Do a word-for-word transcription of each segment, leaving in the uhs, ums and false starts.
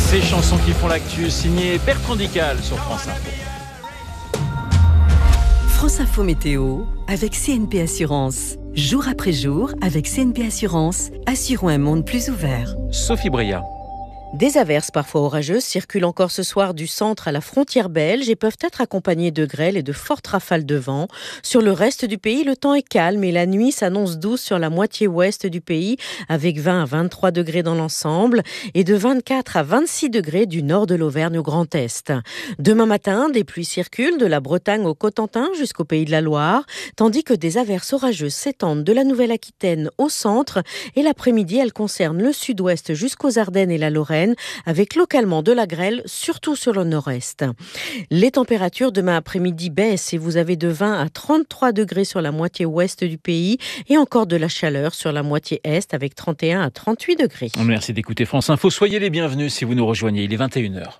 Ces chansons qui font l'actu, signé Bertrand Dical sur France Info. France Info Météo avec C N P Assurance. Jour après jour, avec C N P Assurance, assurons un monde plus ouvert. Sophie Bria. Des averses parfois orageuses circulent encore ce soir du centre à la frontière belge et peuvent être accompagnées de grêle et de fortes rafales de vent. Sur le reste du pays, le temps est calme et la nuit s'annonce douce sur la moitié ouest du pays avec vingt à vingt-trois degrés dans l'ensemble et de vingt-quatre à vingt-six degrés du nord de l'Auvergne au Grand Est. Demain matin, des pluies circulent de la Bretagne au Cotentin jusqu'au Pays de la Loire, tandis que des averses orageuses s'étendent de la Nouvelle-Aquitaine au centre et l'après-midi, elles concernent le sud-ouest jusqu'aux Ardennes et la Lorraine, avec localement de la grêle, surtout sur le nord-est. Les températures demain après-midi baissent et vous avez de vingt à trente-trois degrés sur la moitié ouest du pays et encore de la chaleur sur la moitié est avec trente et un à trente-huit degrés. Merci d'écouter France Info. Soyez les bienvenus si vous nous rejoignez. Il est vingt et une heures.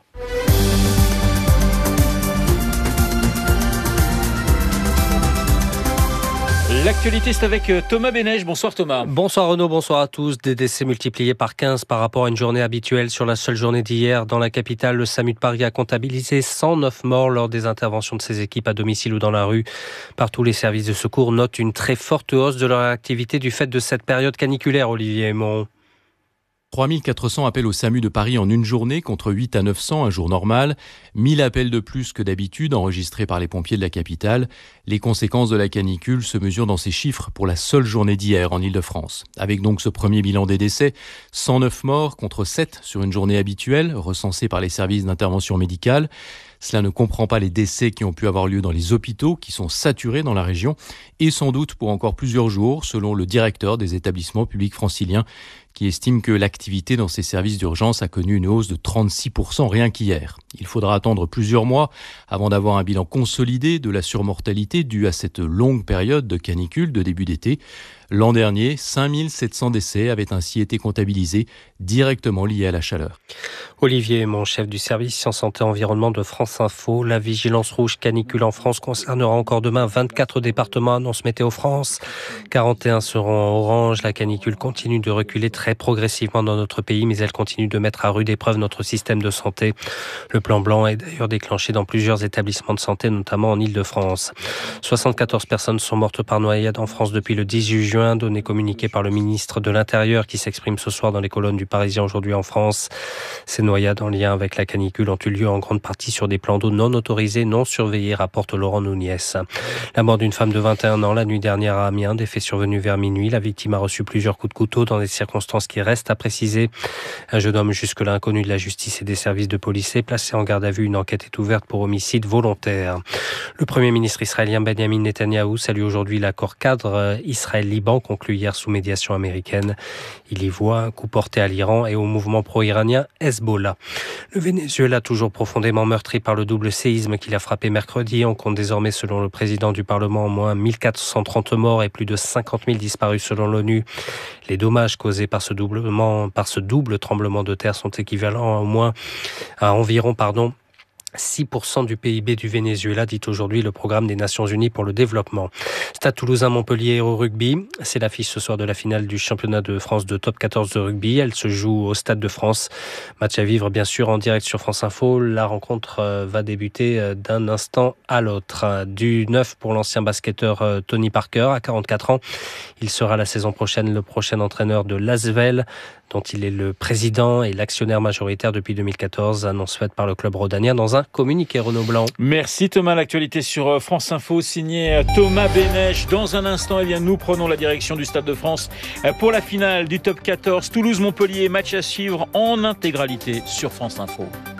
L'actualité, c'est avec Thomas Bénèche. Bonsoir Thomas. Bonsoir Renaud, bonsoir à tous. Des décès multipliés par quinze par rapport à une journée habituelle. Sur la seule journée d'hier, dans la capitale, le SAMU de Paris a comptabilisé cent neuf morts lors des interventions de ses équipes à domicile ou dans la rue. Partout, les services de secours notent une très forte hausse de leur activité du fait de cette période caniculaire, Olivier Aymon. trois mille quatre cents appels au SAMU de Paris en une journée contre huit à neuf cents un jour normal. mille appels de plus que d'habitude enregistrés par les pompiers de la capitale. Les conséquences de la canicule se mesurent dans ces chiffres pour la seule journée d'hier en Ile-de-France. Avec donc ce premier bilan des décès, cent neuf morts contre sept sur une journée habituelle recensée par les services d'intervention médicale. Cela ne comprend pas les décès qui ont pu avoir lieu dans les hôpitaux qui sont saturés dans la région et sans doute pour encore plusieurs jours selon le directeur des établissements publics franciliens qui estime que l'activité dans ces services d'urgence a connu une hausse de trente-six pour cent rien qu'hier. Il faudra attendre plusieurs mois avant d'avoir un bilan consolidé de la surmortalité due à cette longue période de canicule de début d'été. L'an dernier, cinq mille sept cents décès avaient ainsi été comptabilisés directement liés à la chaleur. Olivier, mon chef du service Sciences Santé Environnement de France Info, la vigilance rouge canicule en France concernera encore demain vingt-quatre départements, annonce Météo France. quarante et un seront en orange. La canicule continue de reculer très progressivement dans notre pays, mais elle continue de mettre à rude épreuve notre système de santé. Le plan blanc est d'ailleurs déclenché dans plusieurs établissements de santé, notamment en Ile-de-France. soixante-quatorze personnes sont mortes par noyade en France depuis le dix-huit juin, données communiquées par le ministre de l'Intérieur qui s'exprime ce soir dans les colonnes du Parisien aujourd'hui en France. Ces noyades en lien avec la canicule ont eu lieu en grande partie sur des plans d'eau non autorisés, non surveillés, rapporte Laurent Nounies. La mort d'une femme de vingt et un ans la nuit dernière à Amiens, des faits survenus vers minuit. La victime a reçu plusieurs coups de couteau dans des circonstances qui restent à préciser. Un jeune homme jusque-là inconnu de la justice et des services de police est placé en garde à vue. Une enquête est ouverte pour homicide volontaire. Le Premier ministre israélien Benjamin Netanyahou salue aujourd'hui l'accord cadre Israël-Liban conclu hier sous médiation américaine. Il y voit un coup porté à l'Iran et au mouvement pro-iranien Hezbollah. Le Venezuela, toujours profondément meurtri par le double séisme qui l'a frappé mercredi, on compte désormais, selon le président du Parlement, au moins mille quatre cent trente morts et plus de cinquante mille disparus selon l'ONU. Les dommages causés par ce, doublement, par ce double tremblement de terre sont équivalents à, au moins, à environ pardon, six pour cent du P I B du Venezuela, dit aujourd'hui le programme des Nations Unies pour le développement. Stade Toulousain-Montpellier au rugby. C'est l'affiche ce soir de la finale du championnat de France de top quatorze de rugby. Elle se joue au Stade de France. Match à vivre bien sûr en direct sur France Info. La rencontre va débuter d'un instant à l'autre. Du neuf pour l'ancien basketteur Tony Parker à quarante-quatre ans. Il sera la saison prochaine le prochain entraîneur de l'Asvel, dont il est le président et l'actionnaire majoritaire depuis deux mille quatorze, annonce faite par le club rhodanien dans un communiqué. Renaud Blanc. Merci Thomas. L'actualité sur France Info, signé Thomas Bénèche. Dans un instant, eh bien, nous prenons la direction du Stade de France pour la finale du top quatorze. Toulouse-Montpellier, match à suivre en intégralité sur France Info.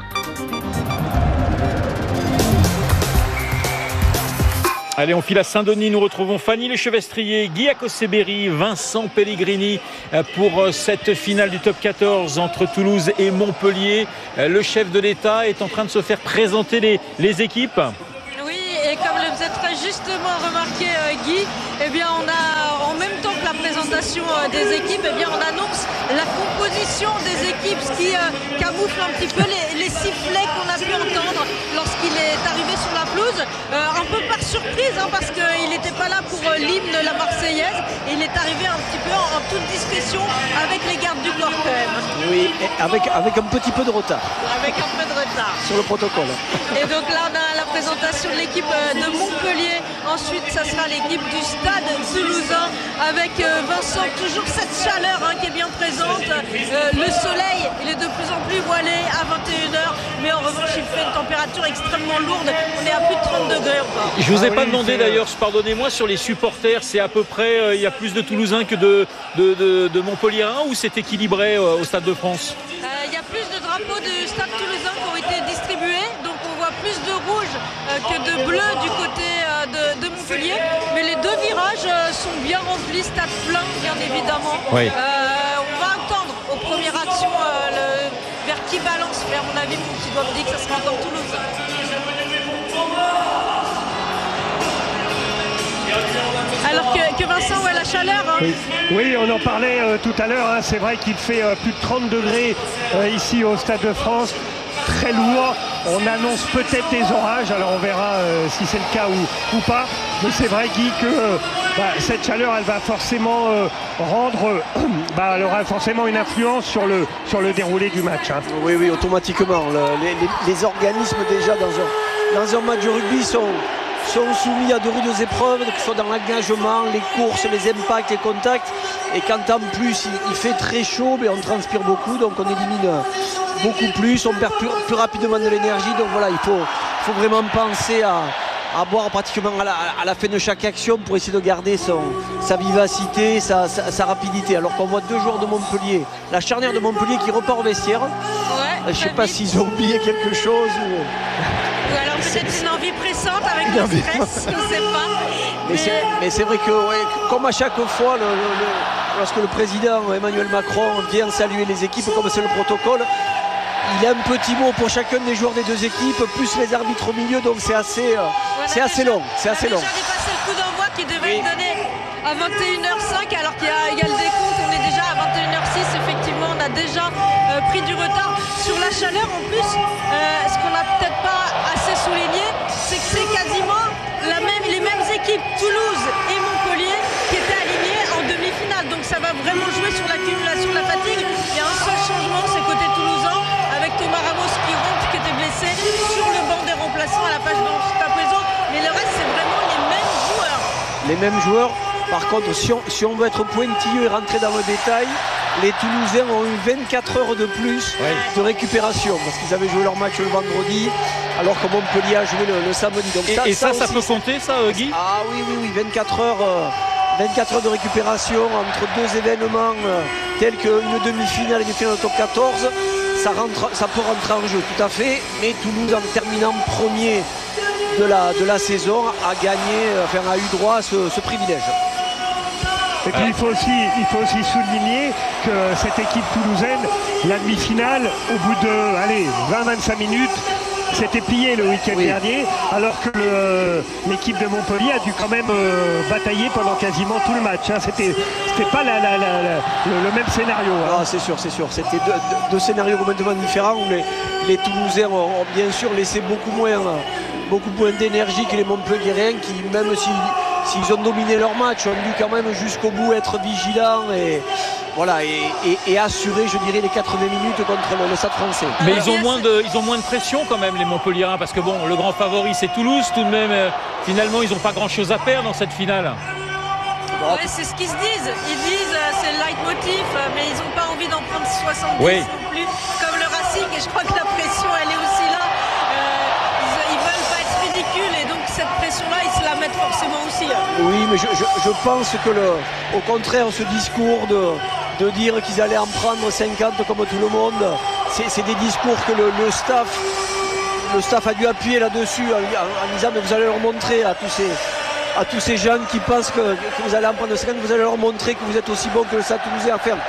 Allez, on file à Saint-Denis. Nous retrouvons Fanny Lechevestrier, Guy Akoseberi, Vincent Pellegrini pour cette finale du top quatorze entre Toulouse et Montpellier. Le chef de l'État est en train de se faire présenter les, les équipes. Oui, et comme le faisait très justement remarqué Guy, eh bien on a en même temps que la présentation des équipes, eh bien on annonce la composition des équipes, ce qui euh, camoufle un petit peu les, les sifflets qu'on a pu entendre lorsqu'il est arrivé sur la pelouse, euh, un peu par surprise hein, parce qu'il n'était pas là pour euh, l'hymne de la Marseillaise et il est arrivé un petit peu en, en toute discrétion avec les gardes du corps quand même. Oui, avec, avec un petit peu de retard. Avec un peu de retard. Sur le protocole. Et donc là on a la présentation de l'équipe de Montpellier. Ensuite ça sera l'équipe du Stade Toulousain avec euh, Vincent, toujours cette chaleur hein, qui est bien présente. Euh, le soleil il est de plus en plus voilé à vingt et une heures, mais en revanche il fait une température extrêmement lourde. On est à plus de trente degrés encore. Je vous ai Ah pas oui, demandé c'est... d'ailleurs, pardonnez-moi, sur les supporters, c'est à peu près, euh, il y a plus de Toulousains que de, de, de, de Montpelliérains ou c'est équilibré euh, au Stade de France? Euh, Il y a plus de drapeaux du Stade Toulousain qui ont été distribués, donc on voit plus de rouge euh, que de bleu du côté euh, de, de Montpellier, mais les deux virages euh, sont bien remplis, stade plein bien évidemment. Oui. Euh, on va attendre aux premières actions euh, le, vers qui balance, mais à mon avis mon petit doigt me dit que ça sera encore Toulouse. Alors que, que Vincent, ouais, la chaleur. Hein. Oui. oui, on en parlait euh, tout à l'heure. Hein. C'est vrai qu'il fait euh, plus de trente degrés euh, ici au Stade de France. Très lourd. On annonce peut-être des orages. Alors on verra euh, si c'est le cas ou, ou pas. Mais c'est vrai, Guy, que euh, bah, cette chaleur, elle va forcément euh, rendre. Euh, bah, elle aura forcément une influence sur le, sur le déroulé du match. Hein. Oui, oui, automatiquement. Le, les, les, les organismes déjà dans un, dans un match de rugby sont. sont soumis à de rudes épreuves, que ce soit dans l'engagement, les courses, les impacts, les contacts. Et quand en plus il, il fait très chaud, mais on transpire beaucoup, donc on élimine beaucoup plus, on perd plus, plus rapidement de l'énergie. Donc voilà, il faut, faut vraiment penser à, à boire pratiquement à la, à la fin de chaque action pour essayer de garder son, sa vivacité, sa, sa, sa rapidité. Alors qu'on voit deux joueurs de Montpellier, la charnière de Montpellier qui repart au vestiaire. Ouais, je ne sais pas s'ils ont oublié quelque chose. Ou... Ou alors peut-être une envie pressante avec le stress, je ne sais pas. Mais, mais... c'est, mais c'est vrai que, ouais, comme à chaque fois, le, le, le, lorsque le président Emmanuel Macron vient saluer les équipes, comme c'est le protocole, il a un petit mot pour chacun des joueurs des deux équipes, plus les arbitres au milieu, donc c'est assez, euh, c'est assez long. C'est assez long. On a déjà dépassé le coup d'envoi qui devait oui. être donné à vingt et une heures cinq, alors qu'il y a, il y a le décompte, on est déjà à vingt et une heures six, effectivement, on a déjà euh, pris du retard sur la chaleur. En plus, euh, ce qu'on n'a peut-être pas assez souligné, c'est que c'est quasiment la même, les mêmes équipes, Toulouse et Montpellier, qui étaient alignées en demi-finale. Donc ça va vraiment jouer sur l'accumulation de la fatigue. Il y a un seul changement, c'est côté toulousain, avec Thomas Ramos qui rentre, qui était blessé, sur le banc des remplaçants à la page de Tapezo. Mais le reste, c'est vraiment les mêmes joueurs. Les mêmes joueurs. Par contre, si on, si on veut être pointilleux et rentrer dans le détail, les Toulousains ont eu vingt-quatre heures de plus ouais. de récupération parce qu'ils avaient joué leur match le vendredi alors que Montpellier a joué le, le samedi. Donc et ça, et ça, ça, ça peut ça... compter ça, Guy? Ah oui, oui, oui, vingt-quatre heures, euh, vingt-quatre heures de récupération entre deux événements euh, tels qu'une demi-finale et une finale de top quatorze. Ça, rentre, ça peut rentrer en jeu, tout à fait. Mais Toulouse, en terminant premier de la, de la saison, a gagné, enfin a eu droit à ce, ce privilège. Et puis il faut aussi, il faut aussi souligner que cette équipe toulousaine, la demi-finale, au bout de allez, vingt à vingt-cinq minutes, s'était pliée le week-end oui. dernier, alors que le, l'équipe de Montpellier a dû quand même euh, batailler pendant quasiment tout le match. Hein. C'était, c'était pas la, la, la, la, le, le même scénario. Hein. Ah, c'est sûr, c'est sûr. C'était deux, deux, deux scénarios complètement différents où les, les Toulousains ont, ont bien sûr laissé beaucoup moins, beaucoup moins d'énergie que les Montpelliérains qui, même si s'ils ont dominé leur match, ont dû quand même jusqu'au bout être vigilants et, voilà, et, et, et assurer, je dirais, les quatre-vingts minutes contre le, le Stade français. Mais ils ont, moins de, ils ont moins de pression quand même, les Montpelliérains, parce que bon, le grand favori c'est Toulouse, tout de même, euh, finalement ils n'ont pas grand-chose à perdre dans cette finale. Ouais, c'est ce qu'ils se disent. Ils disent euh, c'est le leitmotiv, euh, mais ils n'ont pas envie d'en prendre soixante-dix oui. non plus, comme le Racing, et je crois que la pression elle est aussi là. Euh, ils, ils veulent pas être ridicules, et donc cette pression-là, ils se la mettent forcément aussi. Hein. Oui, mais je, je, je pense que le, au contraire, ce discours de, de dire qu'ils allaient en prendre cinquante comme tout le monde, c'est, c'est des discours que le, le staff, le staff a dû appuyer là-dessus en, en disant mais vous allez leur montrer à tous ces à tous ces jeunes qui pensent que, que vous allez en prendre cinquante, vous allez leur montrer que vous êtes aussi bon que le Stade Toulousain à faire.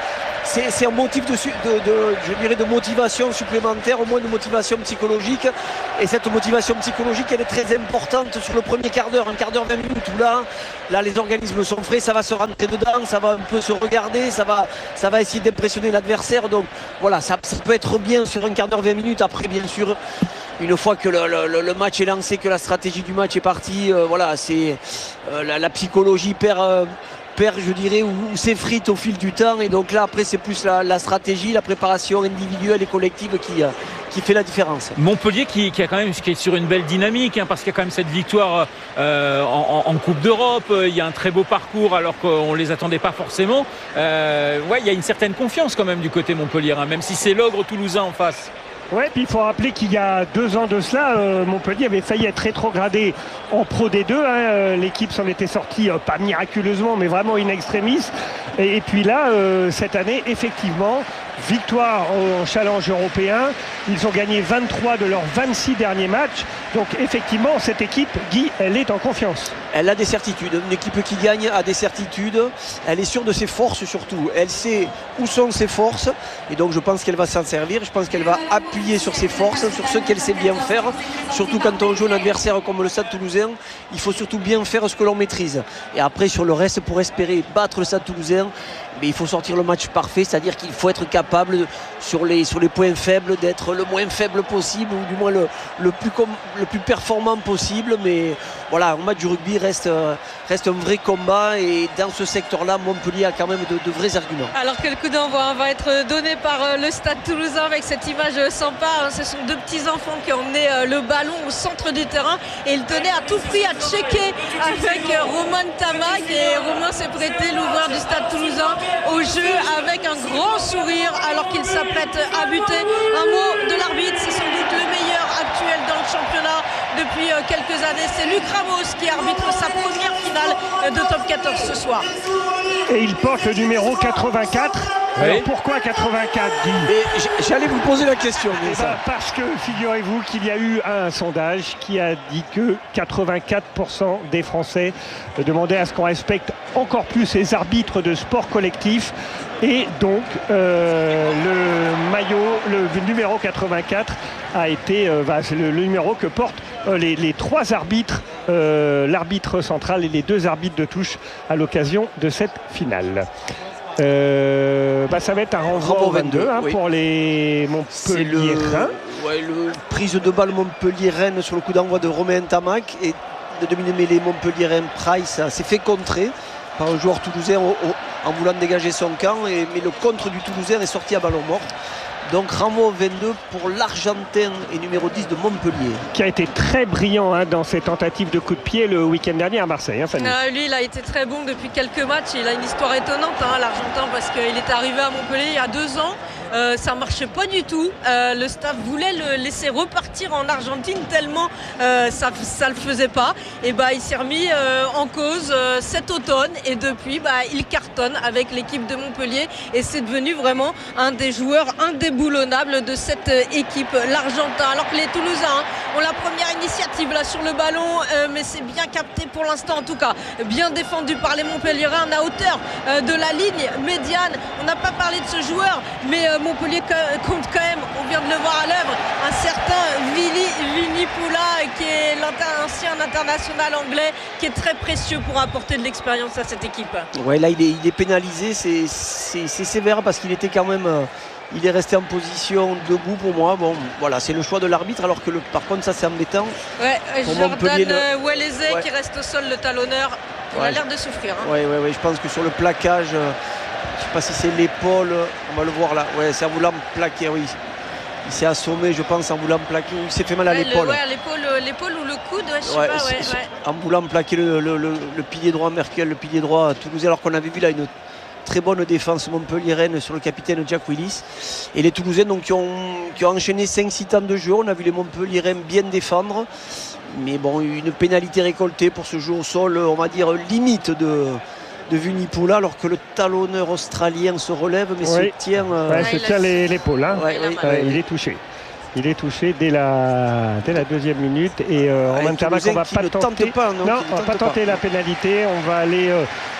c'est, c'est un motif de, de, de, je dirais de motivation supplémentaire, au moins de motivation psychologique. Et cette motivation psychologique, elle est très importante sur le premier quart d'heure, un quart d'heure, vingt minutes, où là, là les organismes sont frais, ça va se rentrer dedans, ça va un peu se regarder, ça va, ça va essayer d'impressionner l'adversaire. Donc voilà, ça, ça peut être bien sur un quart d'heure, vingt minutes. Après, bien sûr, une fois que le, le, le match est lancé, que la stratégie du match est partie, euh, voilà, c'est euh, la, la psychologie perd, euh, perd, je dirais, ou, ou s'effrite au fil du temps. Et donc là, après, c'est plus la, la stratégie, la préparation individuelle et collective qui, euh, qui fait la différence. Montpellier qui, qui a quand même qui est sur une belle dynamique, hein, parce qu'il y a quand même cette victoire euh, en, en Coupe d'Europe. Il y a un très beau parcours alors qu'on ne les attendait pas forcément. Euh, ouais, il y a une certaine confiance quand même du côté Montpellier, hein, même si c'est l'ogre toulousain en face. Ouais, puis il faut rappeler qu'il y a deux ans de cela, euh, Montpellier avait failli être rétrogradé en Pro D deux. Hein, euh, l'équipe s'en était sortie, euh, pas miraculeusement, mais vraiment in extremis. Et, et puis là, euh, cette année, effectivement, victoire en challenge européen. Ils ont gagné vingt-trois de leurs vingt-six derniers matchs. Donc effectivement, cette équipe, Guy, elle est en confiance. Elle a des certitudes. Une équipe qui gagne a des certitudes. Elle est sûre de ses forces surtout. Elle sait où sont ses forces. Et donc je pense qu'elle va s'en servir. Je pense qu'elle va appuyer sur ses forces, sur ce qu'elle sait bien faire. Surtout quand on joue un adversaire comme le Stade Toulousain, il faut surtout bien faire ce que l'on maîtrise. Et après, sur le reste, pour espérer battre le Stade Toulousain, mais il faut sortir le match parfait, c'est-à-dire qu'il faut être capable de, sur, les, sur les points faibles d'être le moins faible possible, ou du moins le, le, plus, com, le plus performant possible. Mais voilà, un match du rugby reste, reste un vrai combat, et dans ce secteur-là, Montpellier a quand même de, de vrais arguments. Alors que le coup d'envoi va être donné par le Stade Toulousain avec cette image sympa. Ce sont deux petits enfants qui ont emmené le ballon au centre du terrain, et ils tenaient à tout prix à checker avec Romain Tamac, et Romain s'est prêté, l'ouvreur du Stade Toulousain, au jeu avec un grand sourire alors qu'il s'apprête à buter. Un mot de l'arbitre, c'est sans doute le meilleur actuel dans le championnat depuis quelques années. C'est Luc Ramos qui arbitre sa première finale de top quatorze ce soir. Et il porte le numéro quatre-vingt-quatre. Oui. Alors pourquoi quatre-vingt-quatre, Guy ? Et j'allais vous poser la question. Eh ben, parce que figurez-vous qu'il y a eu un sondage qui a dit que quatre-vingt-quatre pour cent des Français demandaient à ce qu'on respecte encore plus les arbitres de sport collectif. Et donc euh, le maillot, le numéro quatre-vingt-quatre a été euh, bah, c'est le, le numéro que portent euh, les, les trois arbitres, euh, l'arbitre central et les deux arbitres de touche à l'occasion de cette finale. Euh, bah ça va être un renvoi au vingt-deux, hein, oui, pour les Montpelliérains. Le, ouais, le prise de balle Montpellier-Rennes sur le coup d'envoi de Romain Tamac, et de demi-mêlée Montpellier-Rennes, Price s'est fait contrer par un joueur toulousain au, au, en voulant dégager son camp, et, mais le contre du Toulousain est sorti à ballon mort. Donc renvoi au vingt-deux pour l'Argentin et numéro dix de Montpellier. Qui a été très brillant, hein, dans ses tentatives de coup de pied le week-end dernier à Marseille. Hein, Fanny. Euh, lui, il a été très bon depuis quelques matchs. Il a une histoire étonnante, hein, l'Argentin, parce qu'il est arrivé à Montpellier il y a deux ans. Euh, ça ne marchait pas du tout. Euh, le staff voulait le laisser repartir en Argentine tellement euh, ça ne le faisait pas. Et bah, il s'est remis euh, en cause euh, cet automne, et depuis bah, il cartonne avec l'équipe de Montpellier, et c'est devenu vraiment un des joueurs indéboulonnables de cette équipe, l'Argentin. Alors que les Toulousains hein, ont la première initiative là sur le ballon, euh, mais c'est bien capté pour l'instant, en tout cas bien défendu par les Montpelliérains à hauteur euh, de la ligne médiane. On n'a pas parlé de ce joueur, mais euh, Montpellier compte quand même, on vient de le voir à l'œuvre, un certain Vili Vunipola, qui est l'ancien international anglais, qui est très précieux pour apporter de l'expérience à cette équipe. Ouais, là il est, il est pénalisé, c'est, c'est, c'est sévère, parce qu'il était quand même, euh, il est resté en position debout pour moi. Bon, voilà, c'est le choix de l'arbitre, alors que le, par contre ça c'est embêtant. Ouais, pour Jordan le... Wellezé, ouais, qui reste au sol, le talonneur, il ouais, a l'air de souffrir. Hein. Ouais, ouais, ouais, je pense que sur le plaquage, euh, je ne sais pas si c'est l'épaule, on va le voir là. Ouais, c'est en voulant plaquer, oui. Il s'est assommé, je pense, en voulant plaquer. Il s'est fait mal à ouais, l'épaule. Le, ouais, l'épaule, l'épaule ou le coude, ouais, je sais ouais, pas. Ouais, ouais. En voulant plaquer le, le, le, le pilier droit Merkel, le pilier droit toulousain, alors qu'on avait vu là une très bonne défense Montpellier-Rennes sur le capitaine Jack Willis. Et les Toulousains donc, qui, ont, qui ont enchaîné cinq six temps de jeu. On a vu les Montpellier-Rennes bien défendre. Mais bon, une pénalité récoltée pour ce jeu au sol, on va dire limite de... de Vunipola, alors que le talonneur australien se relève, mais oui, se tient, euh... ouais, se tient l'épaule. Hein. Ouais, oui, ouais, il est touché. Il est touché dès la, dès la deuxième minute. Et euh, en même temps, on ne va pas tenter, pas, non, non, on va pas tenter pas. la pénalité. On va aller euh,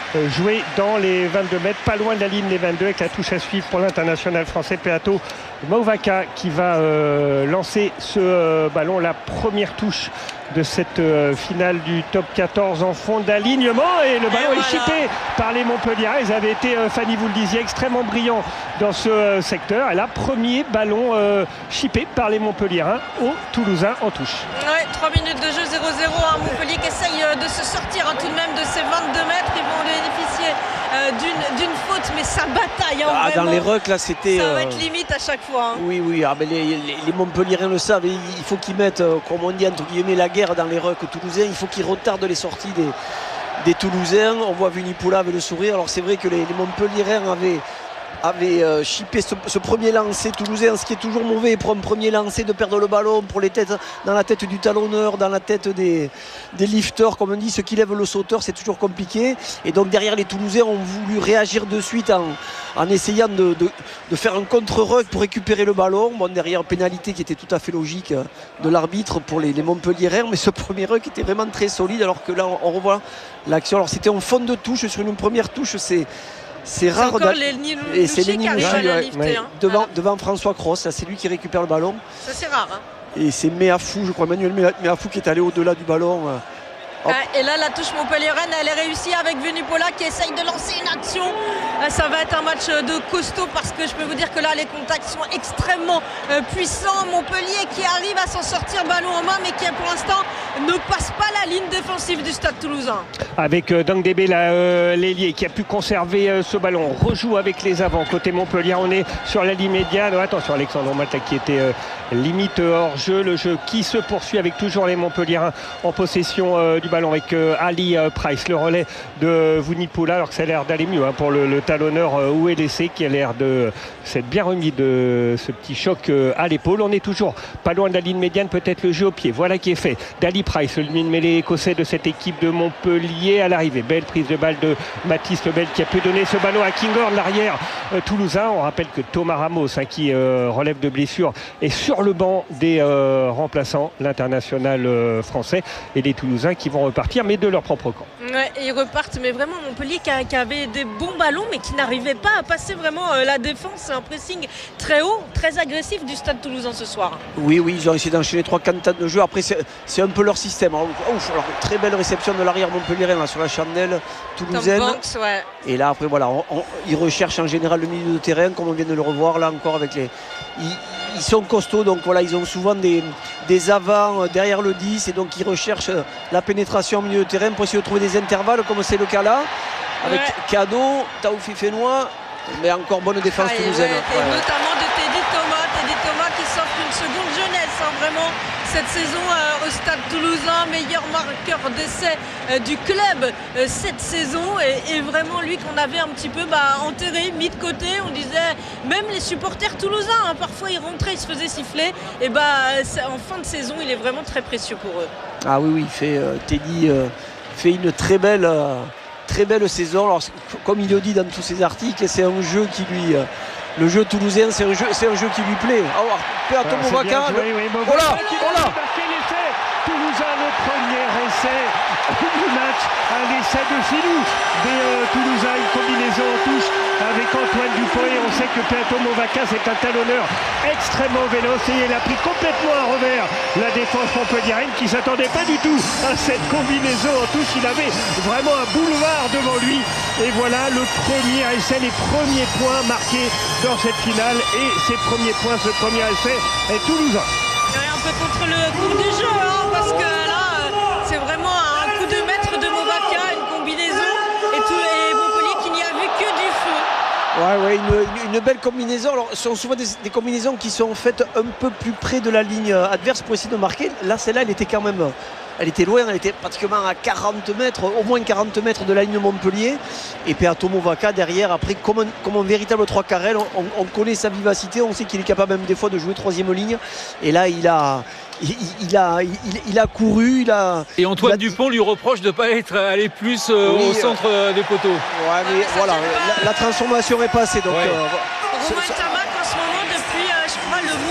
euh, jouer dans les vingt-deux mètres, pas loin de la ligne des vingt-deux, avec la touche à suivre pour l'international français Peato Mauvaka qui va euh, lancer ce euh, ballon, la première touche de cette euh, finale du top quatorze en fond d'alignement, et le ballon et est voilà. chippé par les Montpelliérains. Ils avaient été, euh, Fanny vous le disiez, extrêmement brillants dans ce euh, secteur. Et là, premier ballon euh, chippé par les Montpelliérains aux Toulousains en touche. Ouais, trois minutes de jeu, zéro zéro, hein. Montpellier qui essaye euh, de se sortir hein, tout de même de ces vingt-deux mètres. Ils vont bénéficier euh, d'une, d'une faute, mais ça bataille hein, ah, dans les rucks là c'était ça va être limite à chaque fois hein. oui oui ah, mais les, les, les Montpelliérains le savent, il faut qu'ils mettent euh, comme on dit entre guillemets la guerre dans les rucks toulousains. Il faut qu'ils retardent les sorties des, des Toulousains. On voit Vunipola avec le sourire. Alors c'est vrai que les, les Montpelliérains avaient avait euh, chippé ce, ce premier lancer toulousain, ce qui est toujours mauvais pour un premier lancer de perdre le ballon, pour les têtes dans la tête du talonneur, dans la tête des, des lifters, comme on dit, ceux qui lèvent le sauteur, c'est toujours compliqué. Et donc derrière, les Toulousains ont voulu réagir de suite en, en essayant de, de, de faire un contre-ruck pour récupérer le ballon. Bon, derrière, pénalité qui était tout à fait logique de l'arbitre pour les, les Montpelliérains, mais ce premier ruck était vraiment très solide, alors que là, on, on revoit l'action. Alors c'était en fond de touche, sur une première touche, c'est C'est rare. C'est encore les et c'est Lenny Mouchy qui ouais, ouais. hein. devant, voilà. devant François Cross, là, c'est lui qui récupère le ballon. Ça c'est rare. Hein. Et c'est Méafou, je crois, Manuel Méafou qui est allé au-delà du ballon. Et là, la touche Montpelliéraine, elle est réussie avec Vunipola qui essaye de lancer une action. Ça va être un match de costaud parce que je peux vous dire que là, les contacts sont extrêmement puissants. Montpellier qui arrive à s'en sortir ballon en main, mais qui pour l'instant ne passe pas la ligne défensive du Stade Toulousain. Avec euh, Dangdébé, euh, l'ailier qui a pu conserver euh, ce ballon, on rejoue avec les avants. Côté Montpellier, on est sur la ligne médiane. Oh, attention, Alexandre Mata qui était euh, limite hors jeu. Le jeu qui se poursuit avec toujours les Montpelliérains en possession euh, du ballon avec euh, Ali euh, Price, le relais de Vunipola, alors que ça a l'air d'aller mieux hein, pour le, le talonneur euh, où est laissé, qui a l'air de s'être bien remis de ce petit choc euh, à l'épaule. On est toujours pas loin de la ligne médiane, peut-être le jeu au pied. Voilà qui est fait. Dali Price, le demi-mêlée écossais de cette équipe de Montpellier à l'arrivée. Belle prise de balle de Mathis Lebel qui a pu donner ce ballon à Kinghorn, l'arrière euh, toulousain. On rappelle que Thomas Ramos, hein, qui euh, relève de blessure, est sur le banc des euh, remplaçants, l'international euh, français, et les Toulousains qui vont repartir, mais de leur propre camp. Ouais, et ils repartent, mais vraiment Montpellier qui, a, qui avait des bons ballons, mais qui n'arrivait pas à passer vraiment euh, la défense. C'est un pressing très haut, très agressif du Stade Toulousain ce soir. Oui, oui, ils ont essayé d'enchaîner trois cantates de jeu. Après, c'est, c'est un peu leur système. Alors, ouf, alors, très belle réception de l'arrière montpelliérain là, sur la chandelle toulousaine. Banks, ouais. Et là, après, voilà, on, on, ils recherchent en général le milieu de terrain, comme on vient de le revoir là encore avec les. Ils, ils sont costauds, donc voilà, ils ont souvent des, des avants derrière le dix, et donc ils recherchent la pénétration au milieu de terrain pour essayer de trouver des intervalles, comme c'est le cas là, avec ouais. Cadeau, Taoufi Fénois, mais encore bonne défense ah, toulousaine. Ouais, ouais. Notamment de Teddy Thomas, Teddy Thomas qui s'offre une seconde jeunesse, hein, vraiment, cette saison euh, au Stade Toulousain, meilleur marqueur d'essai euh, du club euh, cette saison, et, et vraiment lui qu'on avait un petit peu bah, enterré, mis de côté. On disait, même les supporters toulousains, hein, parfois ils rentraient, ils se faisaient siffler, et bah en fin de saison il est vraiment très précieux pour eux. Ah oui, oui, il fait, euh, Teddy euh, fait une très belle, euh, très belle saison. Alors, comme il le dit dans tous ses articles, c'est un jeu qui lui... Euh, le jeu toulousain, c'est un jeu, c'est un jeu qui lui plaît. Alors, Peato Mauvaka, le... oui, oh là, oh là. Toulousain, le premier essai du match, un essai de filou des euh, Toulousains, une combinaison en touche avec Antoine Dupont, et on sait que Peato Mauvaka, c'est un talonneur extrêmement véloce, et il a pris complètement à revers la défense montpelliéraine qui ne s'attendait pas du tout à cette combinaison en touche. Il avait vraiment un boulevard devant lui, et voilà le premier essai, les premiers points marqués dans cette finale, et ces premiers points, ce premier essai est toulousain. Un peu contre le cours du jeu, hein, parce que là, c'est vraiment un coup de maître de Mauvaka, une combinaison, et, tout, et Montpellier qui n'y a vu que du feu. Ouais, ouais, une, une belle combinaison. Alors, ce sont souvent des, des combinaisons qui sont faites un peu plus près de la ligne adverse pour essayer de marquer. Là, celle-là, elle était quand même... Elle était loin, elle était pratiquement à quarante mètres, au moins quarante mètres de la ligne de Montpellier. Et Peato Mauvaka derrière, après, comme un, comme un véritable trois carrel, on, on connaît sa vivacité, on sait qu'il est capable même des fois de jouer troisième ligne. Et là, il a... Il, il, a, il, il a couru, il a... Et Antoine il a... Dupont lui reproche de ne pas être allé plus euh, oui, au centre euh, des poteaux. Ouais, mais ah, voilà, la, la transformation est passée. Donc, ouais. euh, Romain Tamac en ce moment, depuis, euh, je crois, le mois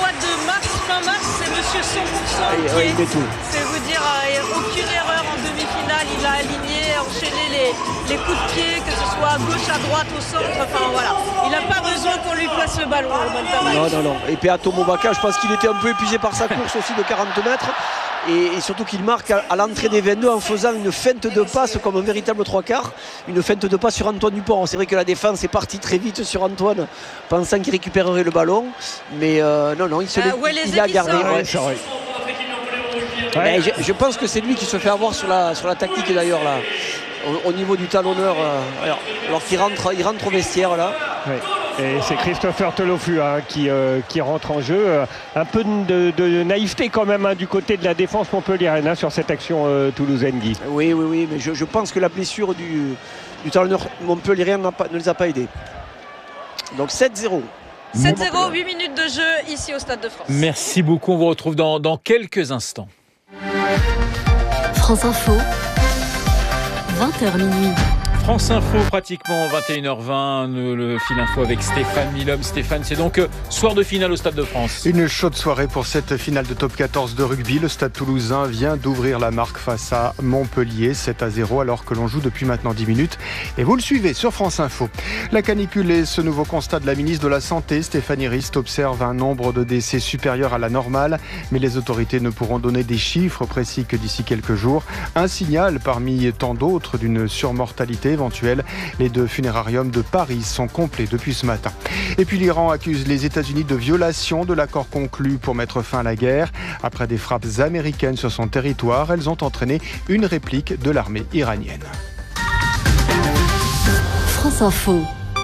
mois de mars, fin mars, c'est monsieur cent pour cent Ah, qui ouais, est, il met tout. c'est vous dire, euh, aucune erreur en demi-finale. Il a aligné, enchaîné les, les coups de pied, que ce soit à gauche, à droite, au centre. Enfin voilà, il n'a pas besoin qu'on lui passe le ballon. Non, non, non. Et puis à Tomobaka, je pense qu'il était un peu épuisé par sa course aussi de quarante mètres. Et, et surtout qu'il marque à, à l'entrée des vingt-deux en faisant une feinte de passe comme un véritable trois quarts. Une feinte de passe sur Antoine Dupont. C'est vrai que la défense est partie très vite sur Antoine, pensant qu'il récupérerait le ballon. Mais euh, non, non, il, se Euh, il l'a gardé. sort. Ouais. Ouais, c'est vrai. Mais je, je pense que c'est lui qui se fait avoir sur la, sur la tactique d'ailleurs là, au, au niveau du talonneur. Euh, alors alors qu'il rentre, il rentre au vestiaire là. Ouais. Et c'est Christopher Tolofu hein, qui, euh, qui rentre en jeu. Euh, un peu de, de naïveté quand même hein, du côté de la défense montpelliéraine hein, sur cette action euh, toulousaine, Guy. Oui, oui, oui, mais je, je pense que la blessure du, du talonneur montpelliérain n'a pas- ne les a pas aidés. Donc sept zéro. sept zéro, huit minutes de jeu ici au Stade de France. Merci beaucoup. On vous retrouve dans, dans quelques instants. France Info, vingt heures minuit. France Info, pratiquement vingt et une heures vingt, le, le fil info avec Stéphane Milhomme. Stéphane, c'est donc euh, soir de finale au Stade de France. Une chaude soirée pour cette finale de top quatorze de rugby. Le Stade toulousain vient d'ouvrir la marque face à Montpellier, sept à zéro, alors que l'on joue depuis maintenant dix minutes. Et vous le suivez sur France Info. La canicule et ce nouveau constat de la ministre de la Santé, Stéphanie Rist, observe un nombre de décès supérieur à la normale. Mais les autorités ne pourront donner des chiffres précis que d'ici quelques jours. Un signal parmi tant d'autres d'une surmortalité éventuelle. Les deux funérariums de Paris sont complets depuis ce matin. Et puis l'Iran accuse les États-Unis de violation de l'accord conclu pour mettre fin à la guerre. Après des frappes américaines sur son territoire, elles ont entraîné une réplique de l'armée iranienne. France Info.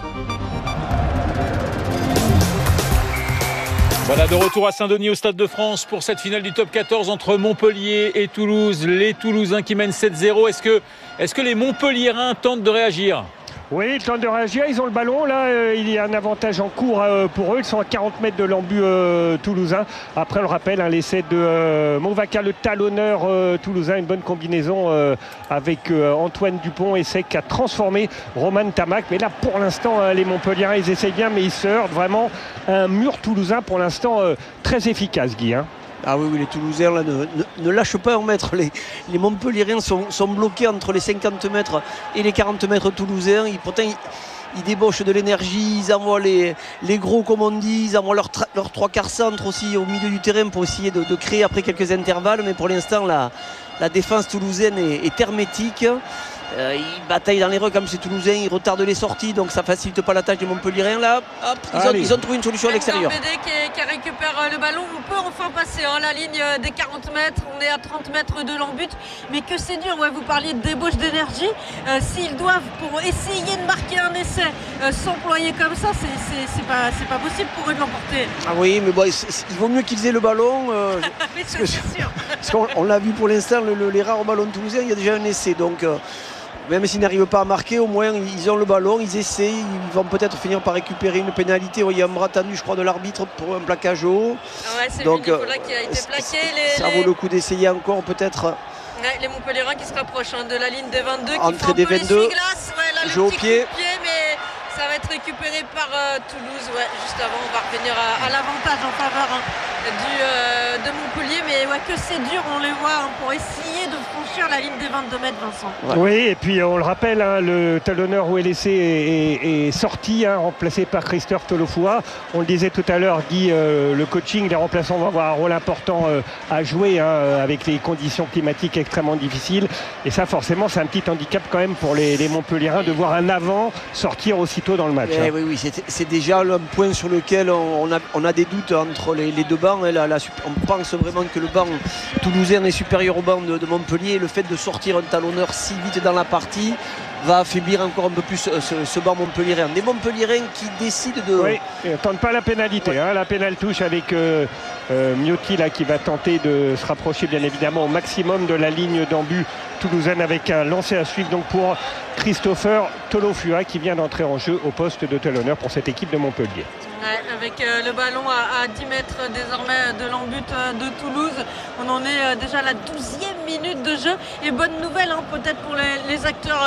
Voilà, de retour à Saint-Denis au Stade de France pour cette finale du top quatorze entre Montpellier et Toulouse. Les Toulousains qui mènent sept zéro. Est-ce que, est-ce que les Montpelliérains tentent de réagir ? Oui, ils tentent de réagir, ils ont le ballon. Là, euh, il y a un avantage en cours euh, pour eux. Ils sont à quarante mètres de l'embut euh, toulousain. Après, on le rappelle, hein, l'essai de euh, Montvaca, le talonneur euh, toulousain. Une bonne combinaison euh, avec euh, Antoine Dupont. Essai qui a transformé Roman Tamac. Mais là, pour l'instant, euh, les Montpelliérains, ils essayent bien, mais ils se heurtent vraiment. Un mur toulousain, pour l'instant, euh, très efficace, Guy. Hein. Ah oui, oui, les Toulousains là, ne, ne, ne lâchent pas un mètre. Les, les Montpelliérains sont, sont bloqués entre les cinquante mètres et les quarante mètres toulousains. Ils, pourtant, ils, ils débauchent de l'énergie, ils envoient les, les gros, comme on dit, ils envoient leurs leur trois quarts centres aussi au milieu du terrain pour essayer de, de créer après quelques intervalles. Mais pour l'instant, la, la défense toulousaine est, est hermétique. Euh, ils bataillent dans les rues comme c'est Toulousain, ils retardent les sorties, donc ça facilite pas la tâche des Montpelliérains. Là, hop, ils, ont, ils ont trouvé une solution à l'extérieur. B D qui, qui récupère le ballon, on peut enfin passer hein, la ligne des quarante mètres, on est à trente mètres de l'embut, mais que c'est dur, ouais, vous parliez de débauche d'énergie, euh, s'ils doivent pour essayer de marquer un essai euh, s'employer comme ça, c'est pas, pas possible pour eux de l'emporter. Ah oui, mais bon, il vaut mieux qu'ils aient le ballon, euh, mais parce, que, sûr. parce qu'on on l'a vu pour l'instant, le, le, les rares ballons toulousains, il y a déjà un essai, donc... Euh, même s'ils n'arrivent pas à marquer, au moins ils ont le ballon, ils essaient, ils vont peut-être finir par récupérer une pénalité. Il y a un bras tendu, je crois, de l'arbitre pour un plaquage haut. Ah ouais, c'est donc euh, qui a été plaqué. Les, ça les... vaut le coup d'essayer encore peut-être. Ouais, les Montpelliérains qui se rapprochent hein, de la ligne des vingt-deux, qui Entrée font un des peu vingt-deux, l'essuie-glace, ouais, là, le jeu au petit pied. coup de pied, mais ça va être récupéré par euh, Toulouse. Ouais, juste avant, on va revenir à, à l'avantage en faveur hein, du, euh, de Montpellier, mais ouais, que c'est dur, on les voit hein, pour essayer de franchir la ligne des vingt-deux mètres, Vincent. Ouais. Oui, et puis on le rappelle, hein, le talonneur où est laissé est, est, est sorti, hein, remplacé par Christophe Tolofua. On le disait tout à l'heure, Guy, euh, le coaching, les remplaçants vont avoir un rôle important euh, à jouer hein, avec les conditions climatiques extrêmement difficiles. Et ça, forcément, c'est un petit handicap quand même pour les, les Montpelliérains de voir un avant sortir aussitôt dans le match. Eh hein. Oui, oui, c'est déjà un point sur lequel on, on, a, on a des doutes entre les, les deux bancs. La, la, on pense vraiment que le banc toulousain est supérieur au banc de, de Montpellier. Le fait de sortir un talonneur si vite dans la partie va affaiblir encore un peu plus ce, ce banc montpelliérain. Des Montpelliérains qui décident de... Oui, ils ne tentent pas la pénalité. Ouais. Hein, la pénale touche avec euh, euh, Miotti là, qui va tenter de se rapprocher bien évidemment au maximum de la ligne d'embut toulousaine avec un lancer à suivre donc pour Christopher Tolofua qui vient d'entrer en jeu au poste de talonneur pour cette équipe de Montpellier. Ouais, avec euh, le ballon à, à dix mètres désormais de l'embut euh, de Toulouse. On en est euh, déjà à la douzième minute de jeu. Et bonne nouvelle hein, peut-être pour les, les acteurs euh, du jeu,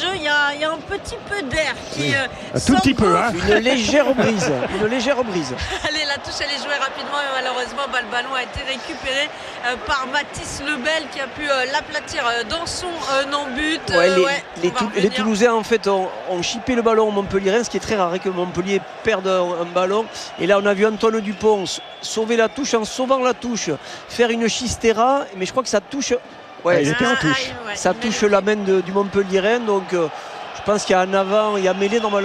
jeu, il y a, il y a un petit peu d'air qui oui. euh, un tout petit peu, hein. Une légère brise, une légère brise. Allez, la touche elle est jouée rapidement et malheureusement bah, le ballon a été récupéré euh, par Mathis Lebel qui a pu euh, l'aplatir euh, dans son euh, non-but. Ouais, euh, les, ouais, les, tou- les Toulousains en fait ont, ont chippé le ballon au Montpellierin, ce qui est très rare, hein, que Montpellier perde un, un ballon. Et là on a vu Antoine Dupont sauver la touche en sauvant la touche, faire une chistera, mais je crois que ça touche. Ouais, il était en touche. Ah, ouais, ça touche la main de, du Montpellierin, donc euh, je pense qu'il y a un avant, il y a mêlé normalement.